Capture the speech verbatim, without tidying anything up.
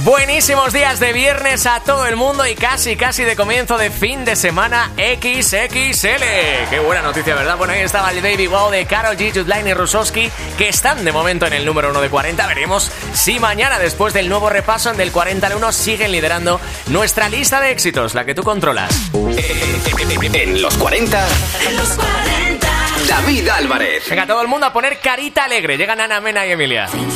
Buenísimos días de viernes a todo el mundo y casi, casi de comienzo de fin de semana equis equis ele. Qué buena noticia, ¿verdad? Bueno, ahí estaba el Baby Wow de Karol G, Jude y Rusowski, que están de momento en el número uno de cuarenta. Veremos si mañana, después del nuevo repaso del cuarenta al uno, siguen liderando nuestra lista de éxitos, la que tú controlas. En los cuarenta, en los cuarenta, David Álvarez. Venga, todo el mundo a poner carita alegre. Llegan Ana Mena y Emilia.